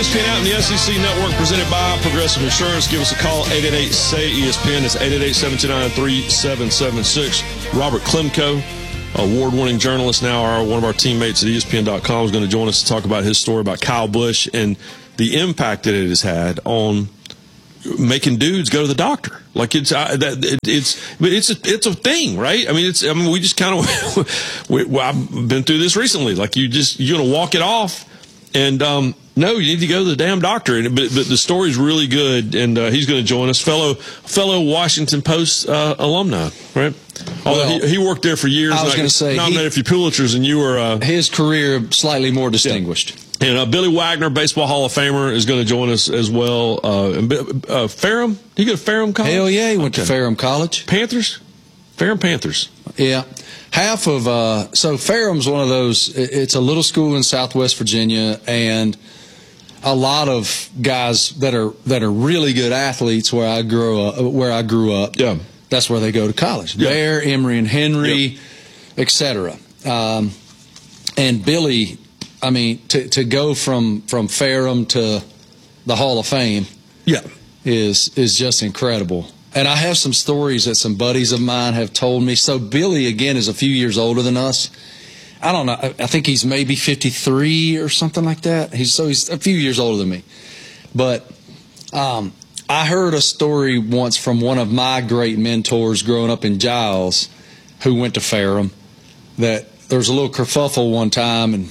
ESPN out in the SEC Network, presented by Progressive Insurance. Give us a call, 888-SAY-ESPN. It's 888-729-3776. Robert Klemko, award-winning journalist, now one of our teammates at ESPN.com, is going to join us to talk about his story about Kyle Busch and the impact that it has had on making dudes go to the doctor. Like it's a thing, right? I mean, we just kind of I've been through this recently. Like you're going to walk it off, and no, you need to go to the damn doctor. But the story's really good, and he's going to join us, fellow Washington Post alumni, right? Although he worked there for years. I was going to say nominated for Pulitzers, and you were his career slightly more distinguished. Yeah. And Billy Wagner, Baseball Hall of Famer, is going to join us as well. Ferrum? Did you go to Ferrum College? Hell yeah, he went to Ferrum College. Panthers? Ferrum Panthers. Yeah. Half of so Ferrum's one of those. It's a little school in Southwest Virginia, and a lot of guys that are really good athletes where I grew up. Yeah. That's where they go to college. Yeah. There, Emory and Henry, yep, etc. And Billy, I mean, to go from Ferrum to the Hall of Fame, yeah, is just incredible. And I have some stories that some buddies of mine have told me. So Billy, again, is a few years older than us. I don't know. I think he's maybe 53 or something like that. He's a few years older than me. But I heard a story once from one of my great mentors growing up in Giles, who went to Ferrum, that there was a little kerfuffle one time, and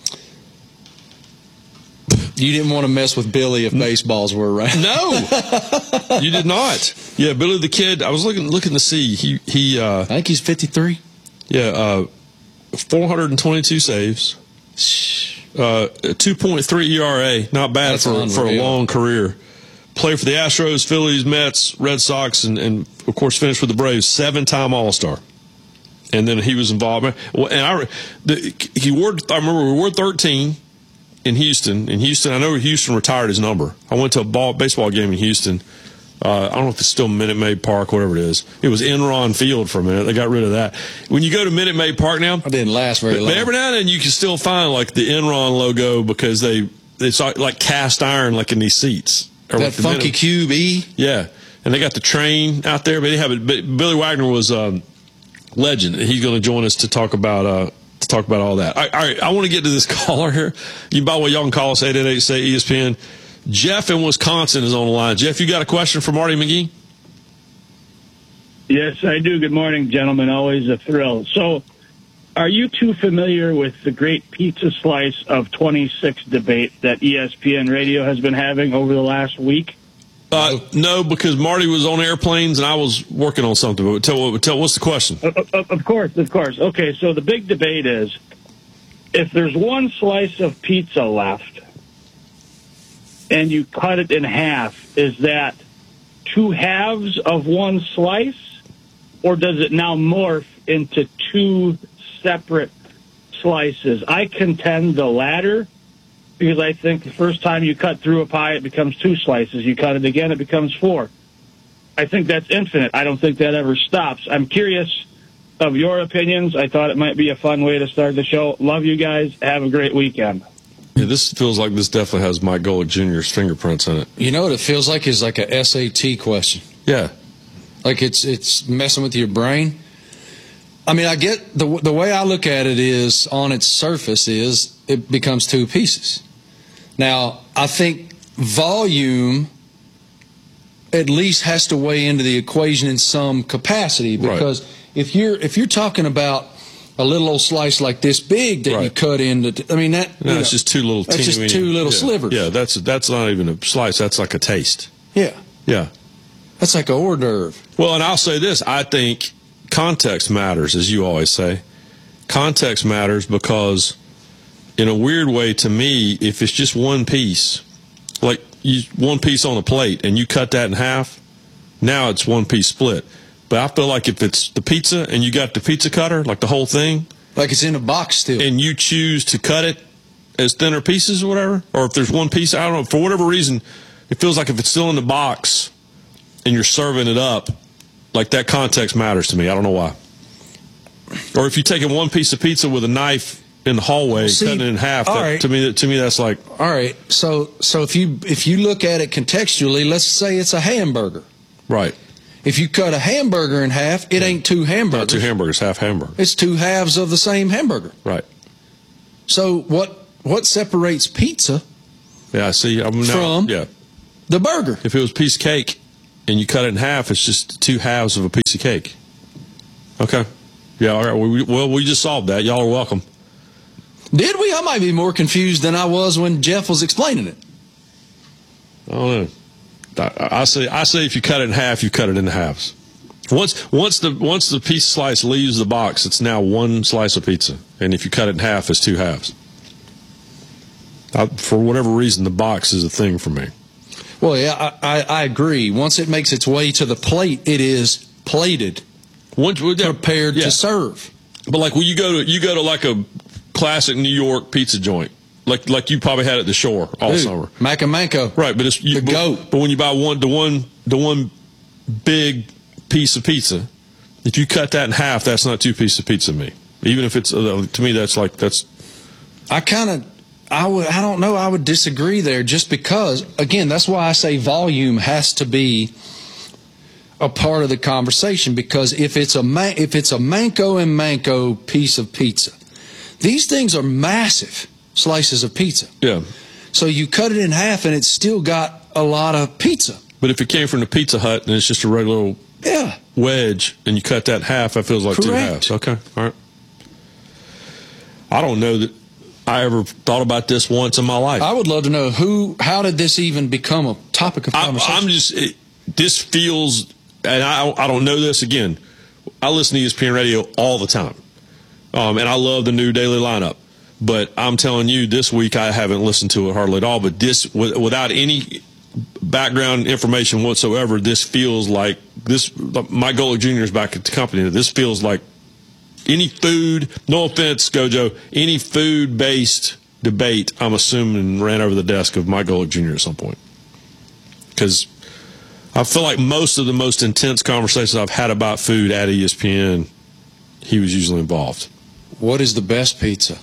you didn't want to mess with Billy if baseballs were around. No, you did not. Yeah, Billy the Kid. I was looking to see. He I think he's 53. Yeah, 422 saves, 2.3 ERA. Not bad for a long career. Played for the Astros, Phillies, Mets, Red Sox, and of course finished with the Braves. 7-time All-Star. And then he was involved. And I remember we wore 13 in Houston. I know Houston retired his number. I went to a baseball game in Houston. I don't know if it's still Minute Maid Park, whatever it is. It was Enron Field for a minute. They got rid of that. When you go to Minute Maid Park now, it didn't last very long. But every now and then you can still find like the Enron logo because it's like cast iron, like in these seats. That funky Cube E. Yeah, and they got the train out there. But they have it. But Billy Wagner was legend. He's going to join us to talk about all that. All right, I want to get to this caller here. By the way, y'all can call us 888-SAY-ESPN. Jeff in Wisconsin is on the line. Jeff, you got a question for Marty McGee? Yes, I do. Good morning, gentlemen. Always a thrill. So, are you too familiar with the great pizza slice of 26 debate that ESPN Radio has been having over the last week? No, because Marty was on airplanes and I was working on something. But tell what's the question? Of course. Okay, so the big debate is, if there's one slice of pizza left and you cut it in half, is that 2 halves of one slice, or does it now morph into 2 separate slices? I contend the latter, because I think the first time you cut through a pie, it becomes 2 slices. You cut it again, it becomes 4. I think that's infinite. I don't think that ever stops. I'm curious of your opinions. I thought it might be a fun way to start the show. Love you guys. Have a great weekend. Yeah, this feels like this definitely has Mike Golick Jr.'s fingerprints in it. You know what it feels like is like a SAT question. Yeah. Like it's messing with your brain. I mean, I get the way I look at it is, on its surface, is it becomes 2 pieces. Now, I think volume at least has to weigh into the equation in some capacity, because if you're talking about a little old slice like this big that you cut into, I mean it's just 2 little. That's just 2 little slivers. Yeah, that's not even a slice. That's like a taste. Yeah. That's like a hors d'oeuvre. Well, and I'll say this: I think context matters, as you always say. Context matters because, in a weird way, to me, if it's just one piece, like one piece on a plate, and you cut that in half, now it's 1 piece split. But I feel like if it's the pizza and you got the pizza cutter, like the whole thing, like it's in a box still, and you choose to cut it as thinner pieces or whatever, or if there's one piece, I don't know, for whatever reason, it feels like if it's still in the box and you're serving it up, like that context matters to me. I don't know why. Or if you're taking one piece of pizza with a knife in the hallway, cutting it in half. To me, that's like, all right. So if you look at it contextually, let's say it's a hamburger. Right. If you cut a hamburger in half, it ain't two hamburgers. Not two hamburgers, half hamburger. It's two halves of the same hamburger. Right. So what separates pizza? Yeah, I see. From the burger. If it was a piece of cake and you cut it in half, it's just two halves of a piece of cake. Okay. Yeah, all right. We just solved that. Y'all are welcome. Did we? I might be more confused than I was when Jeff was explaining it. I don't know. I say if you cut it in half, you cut it into halves. Once the pizza slice leaves the box, it's now one slice of pizza. And if you cut it in half, it's two halves. For whatever reason, the box is a thing for me. Well, yeah, I agree. Once it makes its way to the plate, it is plated, prepared to serve. But like when you go to like a classic New York pizza joint, like you probably had at the Shore all summer, Mac and Manco, right? But it's the goat. But when you buy the one big piece of pizza, if you cut that in half, that's not two pieces of pizza to me. Even if it's to me, that's. I don't know. I would disagree there just because, again, that's why I say volume has to be a part of the conversation, because if it's a Manco and Manco piece of pizza, these things are massive slices of pizza. Yeah. So you cut it in half and it's still got a lot of pizza. But if it came from the Pizza Hut and it's just a regular wedge and you cut that in half, that feels like two halves. Okay. All right. I don't know that I ever thought about this once in my life. I would love to know how did this even become a topic of conversation? This feels, and I don't know this again. I listen to ESPN radio all the time. And I love the new daily lineup. But I'm telling you, this week I haven't listened to it hardly at all. But this, without any background information whatsoever, this feels like this. Mike Golic Jr. is back at the company. This feels like any food, no offense, Gojo, any food-based debate, I'm assuming, ran over the desk of Mike Golic Jr. at some point. Because I feel like most of the most intense conversations I've had about food at ESPN, he was usually involved. What is the best pizza?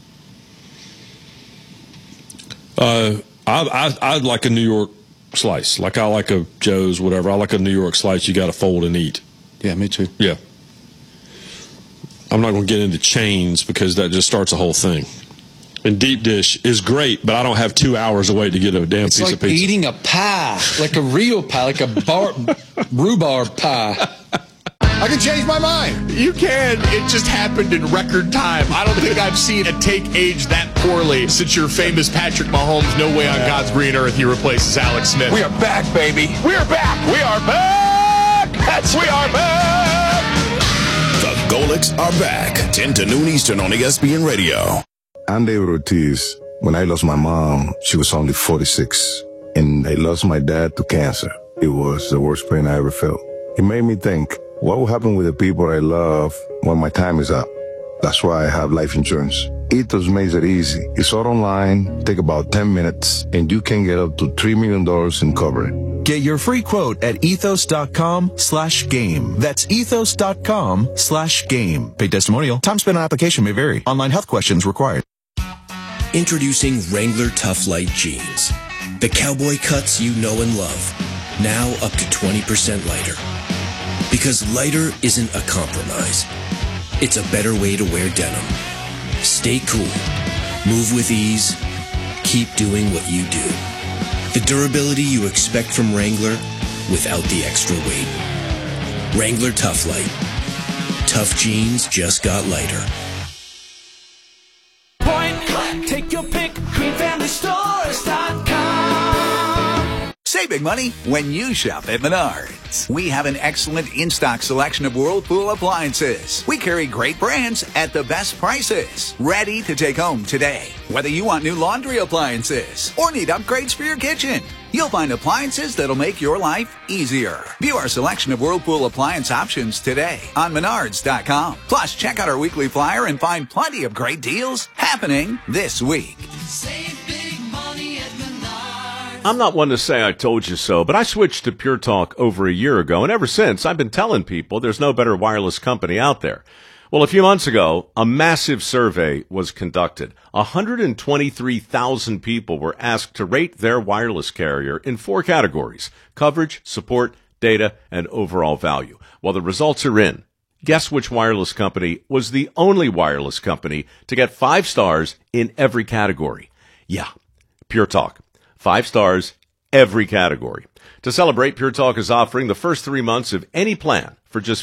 I like a New York slice. Like I like a Joe's, whatever. I like a New York slice you got to fold and eat. Yeah, me too. Yeah. I'm not going to get into chains because that just starts a whole thing. And deep dish is great, but I don't have 2 hours to wait to get a damn piece of pizza. It's like eating a pie, like a real pie, like a rhubarb pie. I can change my mind. You can. It just happened in record time. I don't think I've seen a take age that poorly since your famous Patrick Mahomes, no way on God's green earth he replaces Alex Smith. We are back, baby. We are back. We are back. We are back. The Golics are back. 10 to noon Eastern on ESPN Radio. I'm David Ortiz. When I lost my mom, she was only 46. And I lost my dad to cancer. It was the worst pain I ever felt. It made me think, what will happen with the people I love when my time is up? That's why I have life insurance. Ethos makes it easy. It's all online, take about 10 minutes, and you can get up to $3 million in coverage. Get your free quote at ethos.com/game. That's ethos.com/game. Paid testimonial. Time spent on application may vary. Online health questions required. Introducing Wrangler Tough Light Jeans. The cowboy cuts you know and love. Now up to 20% lighter. Because lighter isn't a compromise. It's a better way to wear denim. Stay cool. Move with ease. Keep doing what you do. The durability you expect from Wrangler without the extra weight. Wrangler Tough Light. Tough jeans just got lighter. Point, take your pick, greenfamilystores.com. Save big money when you shop at Menards. We have an excellent in-stock selection of Whirlpool appliances. We carry great brands at the best prices. Ready to take home today. Whether you want new laundry appliances or need upgrades for your kitchen, you'll find appliances that'll make your life easier. View our selection of Whirlpool appliance options today on Menards.com. Plus, check out our weekly flyer and find plenty of great deals happening this week. Save big money at Menards. I'm not one to say I told you so, but I switched to Pure Talk over a year ago, and ever since, I've been telling people there's no better wireless company out there. Well, a few months ago, a massive survey was conducted. 123,000 people were asked to rate their wireless carrier in 4 categories: coverage, support, data, and overall value. Well, the results are in. Guess which wireless company was the only wireless company to get 5 stars in every category? Yeah, Pure Talk. 5 stars, every category. To celebrate, Pure Talk is offering the first 3 months of any plan for just